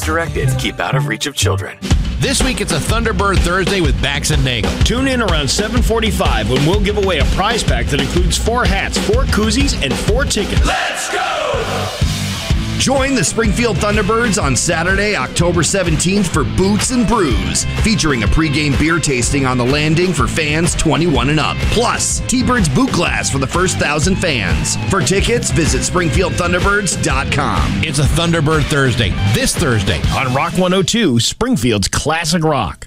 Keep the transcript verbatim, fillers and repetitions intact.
directed, keep out of reach of children. This week it's a Thunderbird Thursday with Bax and Nagel. Tune in around seven forty-five when we'll give away a prize pack that includes four hats, four koozies, and four tickets. Let's go! Join the Springfield Thunderbirds on Saturday, October seventeenth for Boots and Brews, featuring a pregame beer tasting on the landing for fans twenty-one and up. Plus, T-Birds Boot Glass for the first thousand fans. For tickets, visit Springfield Thunderbirds dot com. It's a Thunderbird Thursday, this Thursday on Rock one oh two, Springfield's Classic Rock.